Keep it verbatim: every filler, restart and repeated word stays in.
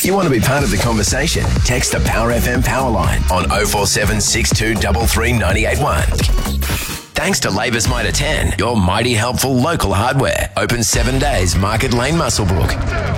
If you want to be part of the conversation, text the Power F M Powerline on oh four seven, six two three three, nine eight one. Thanks to Labour's Mitre ten, your mighty helpful local hardware. Open seven days, Market Lane, Muswellbrook.